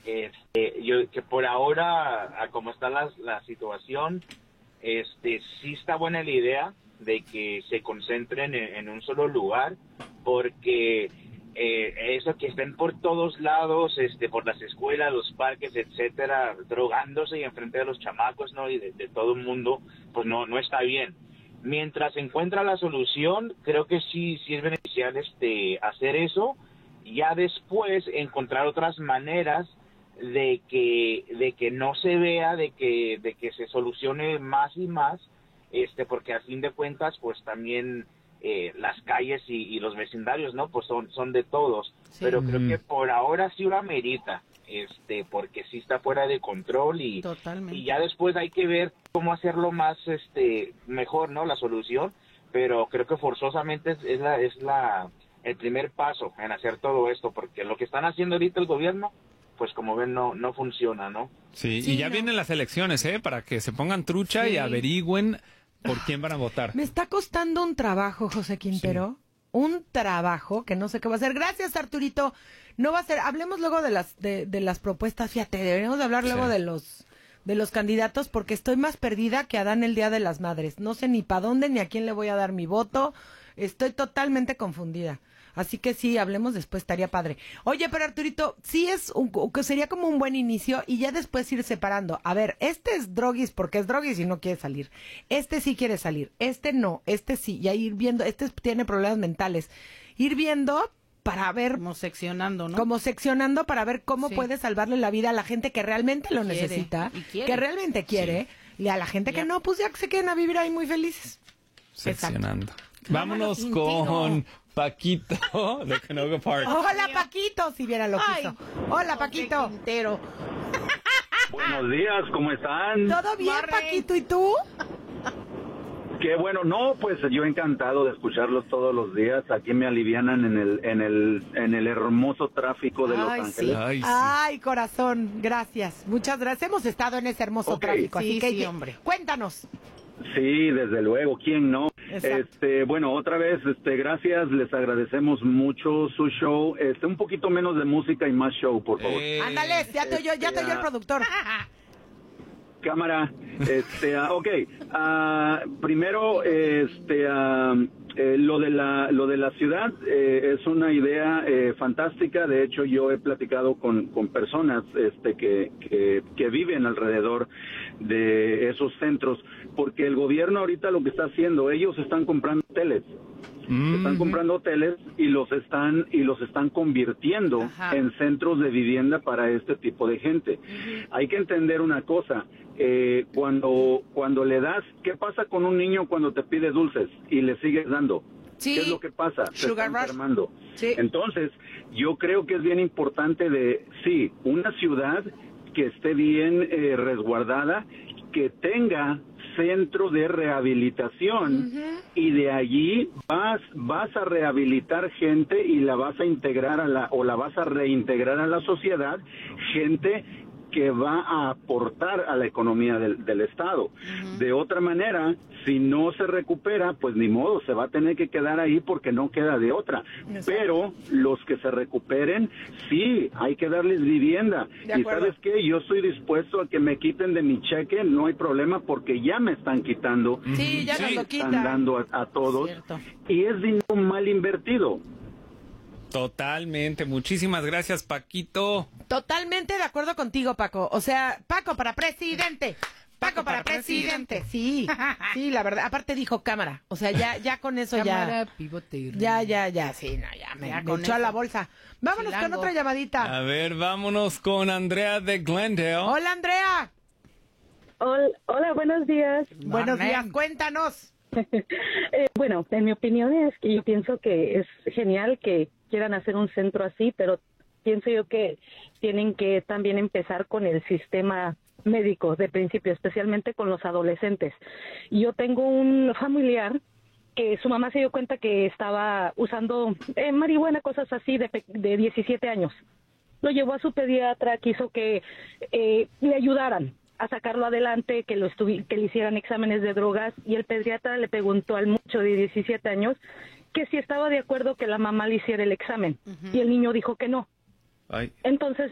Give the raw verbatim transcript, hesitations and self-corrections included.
Este, yo que por ahora, a como está la, la situación, este, sí está buena la idea de que se concentren en, en un solo lugar, porque eh, eso que estén por todos lados, este, por las escuelas, los parques, etcétera, drogándose y enfrente de los chamacos, ¿no? Y de, de todo el mundo, pues no, no está bien. Mientras se encuentra la solución, creo que sí, sí es beneficial este, hacer eso, y ya después encontrar otras maneras de que de que no se vea, de que de que se solucione más y más, este porque a fin de cuentas pues también eh, las calles y, y los vecindarios, no, pues son son de todos, sí. Pero creo que por ahora sí una merita, este porque sí está fuera de control, y Totalmente. Y ya después hay que ver cómo hacerlo más este mejor, no, la solución, pero creo que forzosamente es, es la es la el primer paso en hacer todo esto, porque lo que están haciendo ahorita el gobierno, pues como ven, no no funciona, ¿no? Sí, sí y ya no. vienen las elecciones, ¿eh? Para que se pongan trucha sí. y averigüen por quién van a votar. Me está costando un trabajo, José Quintero. Sí. Un trabajo que no sé qué va a hacer. Gracias, Arturito. No va a ser... Hablemos luego de las de, de las propuestas. Fíjate, deberíamos de hablar sí. luego de los de los candidatos, porque estoy más perdida que Adán el Día de las Madres. No sé ni para dónde ni a quién le voy a dar mi voto. Estoy totalmente confundida. Así que sí, hablemos después, estaría padre. Oye, pero Arturito, sí es un, que sería como un buen inicio, y ya después ir separando. A ver, este es droguis porque es droguis y no quiere salir. Este sí quiere salir. Este no. Este sí. Y ahí ir viendo. Este tiene problemas mentales. Ir viendo para ver. Como seccionando, ¿no? Como seccionando para ver cómo sí. puede salvarle la vida a la gente que realmente lo quiere, necesita. y quiere. Que realmente quiere. Sí. Y a la gente ya. que no, pues ya que se queden a vivir ahí muy felices. Seccionando. Exacto. Vámonos con Paquito de Canoga Park. Hola, Paquito, si viera lo que hizo. Hola, Paquito. Quintero. Buenos días, ¿cómo están? ¿Todo bien, Barre. Paquito? ¿Y tú? Qué bueno, no, pues yo encantado de escucharlos todos los días. Aquí me alivianan en el en el en el hermoso tráfico de Los Ay, Ángeles. Sí. Ay, sí. Ay, corazón, gracias. Muchas gracias. Hemos estado en ese hermoso okay. tráfico, así sí, que sí, hombre. Cuéntanos. Sí, desde luego, ¿quién no? Exacto. Este, bueno, otra vez, este, gracias, les agradecemos mucho su show, este, un poquito menos de música y más show, por favor. Eh, Ándale, ya te oyó, ya te oyó el productor. Cámara, este, uh, ok, uh, primero, este, uh, eh, lo de la, lo de la ciudad eh, es una idea eh, fantástica. De hecho, yo he platicado con, con personas, este, que, que, que viven alrededor de esos centros, porque el gobierno ahorita lo que está haciendo, ellos están comprando hoteles. Mm-hmm. Están comprando hoteles y los están y los están convirtiendo Ajá. en centros de vivienda para este tipo de gente. Uh-huh. Hay que entender una cosa, eh, cuando cuando le das, ¿qué pasa con un niño cuando te pide dulces y le sigues dando? Sí. ¿Qué es lo que pasa? Se Sugar está enfermando. Sí. Entonces, yo creo que es bien importante de, sí, una ciudad que esté bien eh, resguardada, que tenga centro de rehabilitación uh-huh. y de allí vas vas a rehabilitar gente y la vas a integrar a la o la vas a reintegrar a la sociedad, gente que va a aportar a la economía del, del estado. Uh-huh. De otra manera, si no se recupera, pues ni modo, se va a tener que quedar ahí porque no queda de otra. Exacto. Pero los que se recuperen, sí, hay que darles vivienda. Y ¿sabes qué? Yo estoy dispuesto a que me quiten de mi cheque, no hay problema, porque ya me están quitando. Sí, ya nos lo están quitan. dando a, a todos. Cierto. Y es dinero mal invertido. Totalmente, muchísimas gracias, Paquito. Totalmente de acuerdo contigo, Paco. O sea, Paco para presidente. Paco, Paco para, para presidente. presidente. Sí, sí, la verdad. Aparte dijo cámara. O sea, ya, ya con eso cámara, ya. Pivotero. Ya, ya, ya. Sí, no, ya me, ya me echó a la bolsa. Vámonos Chilango. Con otra llamadita. A ver, vámonos con Andrea de Glendale. Hola, Andrea. Hola, hola buenos días. Buenos días, cuéntanos. eh, bueno, en mi opinión es que yo pienso que es genial que quieran hacer un centro así, pero pienso yo que tienen que también empezar con el sistema médico de principio, especialmente con los adolescentes. Yo tengo un familiar que su mamá se dio cuenta que estaba usando eh, marihuana, cosas así, de, de diecisiete años. Lo llevó a su pediatra, quiso que eh, le ayudaran a sacarlo adelante, que lo estuvi- que le hicieran exámenes de drogas, y el pediatra le preguntó al muchacho de diecisiete años que si estaba de acuerdo que la mamá le hiciera el examen, uh-huh. y el niño dijo que no. Ay. Entonces